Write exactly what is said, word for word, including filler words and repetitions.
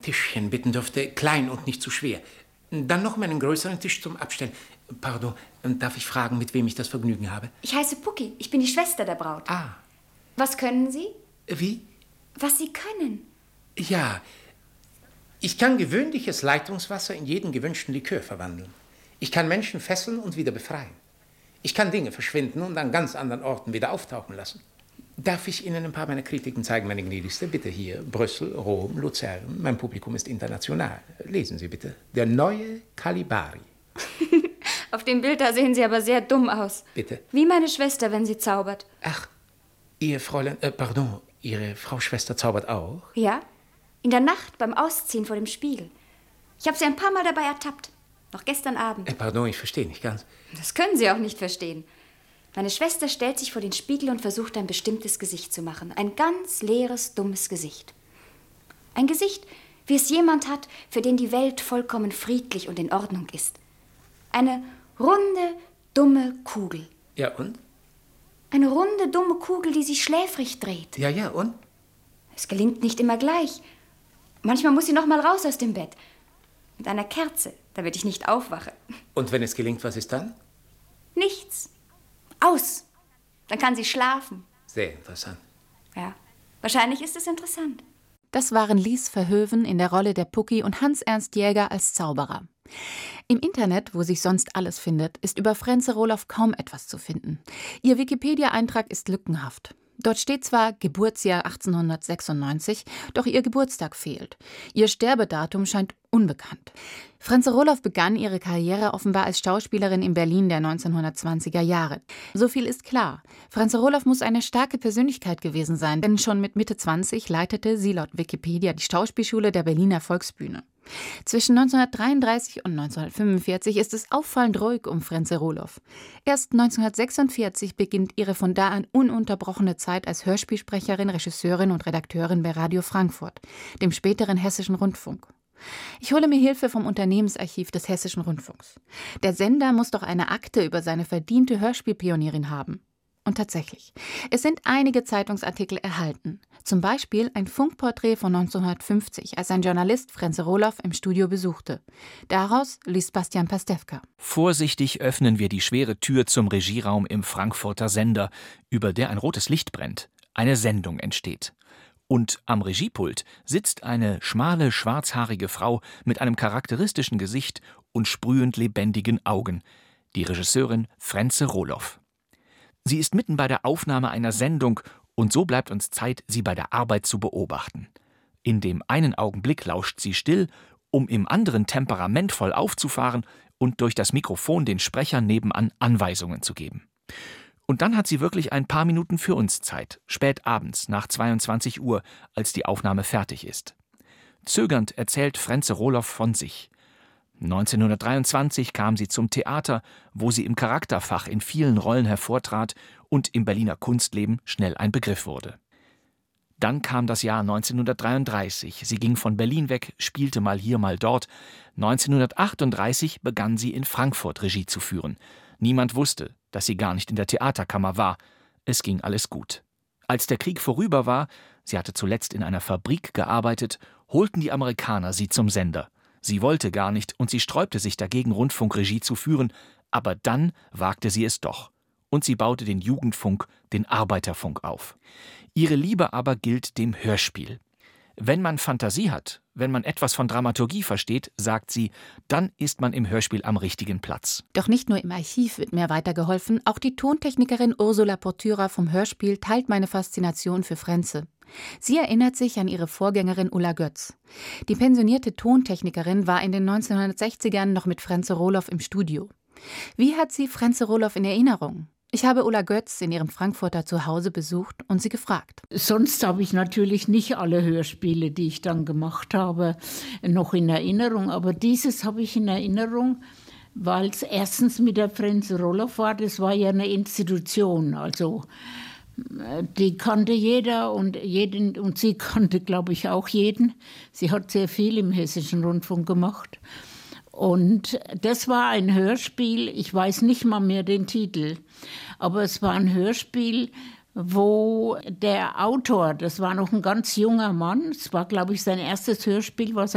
Tischchen bitten dürfte. Klein und nicht zu schwer. Dann noch um einen größeren Tisch zum Abstellen. Pardon, darf ich fragen, mit wem ich das Vergnügen habe? Ich heiße Pucki. Ich bin die Schwester der Braut. Ah. Was können Sie? Wie? Was Sie können? Ja, ich kann gewöhnliches Leitungswasser in jeden gewünschten Likör verwandeln. Ich kann Menschen fesseln und wieder befreien. Ich kann Dinge verschwinden und an ganz anderen Orten wieder auftauchen lassen. Darf ich Ihnen ein paar meiner Kritiken zeigen, meine Gnädigste? Bitte hier, Brüssel, Rom, Luzern. Mein Publikum ist international. Lesen Sie bitte. Der neue Calibari. Auf dem Bild da sehen Sie aber sehr dumm aus. Bitte? Wie meine Schwester, wenn sie zaubert. Ach, Ihr Fräulein, äh, pardon, Ihre Frau Schwester zaubert auch? Ja, in der Nacht beim Ausziehen vor dem Spiegel. Ich habe sie ein paar Mal dabei ertappt. Noch gestern Abend. Äh, pardon, ich verstehe nicht ganz. Das können Sie auch nicht verstehen. Meine Schwester stellt sich vor den Spiegel und versucht, ein bestimmtes Gesicht zu machen. Ein ganz leeres, dummes Gesicht. Ein Gesicht, wie es jemand hat, für den die Welt vollkommen friedlich und in Ordnung ist. Eine runde, dumme Kugel. Ja, und? Eine runde, dumme Kugel, die sich schläfrig dreht. Ja, ja, und? Es gelingt nicht immer gleich. Manchmal muss sie noch mal raus aus dem Bett. Mit einer Kerze, damit ich nicht aufwache. Und wenn es gelingt, was ist dann? Nichts. Aus. Dann kann sie schlafen. Sehr interessant. Ja, wahrscheinlich ist es interessant. Das waren Lies Verhoeven in der Rolle der Pucki und Hans-Ernst Jäger als Zauberer. Im Internet, wo sich sonst alles findet, ist über Frenze Rohloff kaum etwas zu finden. Ihr Wikipedia-Eintrag ist lückenhaft. Dort steht zwar Geburtsjahr achtzehnhundertsechsundneunzig, doch ihr Geburtstag fehlt. Ihr Sterbedatum scheint unbekannt. Frenze Rohloff begann ihre Karriere offenbar als Schauspielerin in Berlin der neunzehnhundertzwanziger Jahre. So viel ist klar. Frenze Rohloff muss eine starke Persönlichkeit gewesen sein, denn schon mit Mitte zwanzig leitete sie laut Wikipedia die Schauspielschule der Berliner Volksbühne. Zwischen neunzehnhundertdreiunddreißig und neunzehnhundertfünfundvierzig ist es auffallend ruhig um Frenze Rohloff. Erst neunzehnhundertsechsundvierzig beginnt ihre von da an ununterbrochene Zeit als Hörspielsprecherin, Regisseurin und Redakteurin bei Radio Frankfurt, dem späteren Hessischen Rundfunk. Ich hole mir Hilfe vom Unternehmensarchiv des Hessischen Rundfunks. Der Sender muss doch eine Akte über seine verdiente Hörspielpionierin haben. Und tatsächlich, es sind einige Zeitungsartikel erhalten. Zum Beispiel ein Funkporträt von neunzehnhundertfünfzig, als ein Journalist Frenze Rohloff im Studio besuchte. Daraus liest Bastian Pastewka. Vorsichtig öffnen wir die schwere Tür zum Regieraum im Frankfurter Sender, über der ein rotes Licht brennt. Eine Sendung entsteht. Und am Regiepult sitzt eine schmale, schwarzhaarige Frau mit einem charakteristischen Gesicht und sprühend lebendigen Augen. Die Regisseurin Frenze Rohloff. Sie ist mitten bei der Aufnahme einer Sendung und so bleibt uns Zeit, sie bei der Arbeit zu beobachten. In dem einen Augenblick lauscht sie still, um im anderen temperamentvoll aufzufahren und durch das Mikrofon den Sprechern nebenan Anweisungen zu geben. Und dann hat sie wirklich ein paar Minuten für uns Zeit, spät abends nach zweiundzwanzig Uhr, als die Aufnahme fertig ist. Zögernd erzählt Frenze Rohloff von sich. neunzehnhundertdreiundzwanzig kam sie zum Theater, wo sie im Charakterfach in vielen Rollen hervortrat und im Berliner Kunstleben schnell ein Begriff wurde. Dann kam das Jahr neunzehnhundertdreiunddreißig. Sie ging von Berlin weg, spielte mal hier, mal dort. neunzehnhundertachtunddreißig begann sie in Frankfurt Regie zu führen. Niemand wusste, dass sie gar nicht in der Theaterkammer war. Es ging alles gut. Als der Krieg vorüber war, sie hatte zuletzt in einer Fabrik gearbeitet, holten die Amerikaner sie zum Sender. Sie wollte gar nicht und sie sträubte sich dagegen, Rundfunkregie zu führen, aber dann wagte sie es doch. Und sie baute den Jugendfunk, den Arbeiterfunk auf. Ihre Liebe aber gilt dem Hörspiel. Wenn man Fantasie hat, wenn man etwas von Dramaturgie versteht, sagt sie, dann ist man im Hörspiel am richtigen Platz. Doch nicht nur im Archiv wird mir weitergeholfen, auch die Tontechnikerin Ursula Portyra vom Hörspiel teilt meine Faszination für Frenze. Sie erinnert sich an ihre Vorgängerin Ulla Götz. Die pensionierte Tontechnikerin war in den neunzehnhundertsechzigern noch mit Frenze Rohloff im Studio. Wie hat sie Frenze Rohloff in Erinnerung? Ich habe Ulla Götz in ihrem Frankfurter Zuhause besucht und sie gefragt. Sonst habe ich natürlich nicht alle Hörspiele, die ich dann gemacht habe, noch in Erinnerung. Aber dieses habe ich in Erinnerung, weil es erstens mit der Frenze Rohloff war. Das war ja eine Institution, also die kannte jeder und, jeden, und sie kannte, glaube ich, auch jeden. Sie hat sehr viel im Hessischen Rundfunk gemacht. Und das war ein Hörspiel, ich weiß nicht mal mehr den Titel, aber es war ein Hörspiel, wo der Autor, das war noch ein ganz junger Mann, es war, glaube ich, sein erstes Hörspiel, was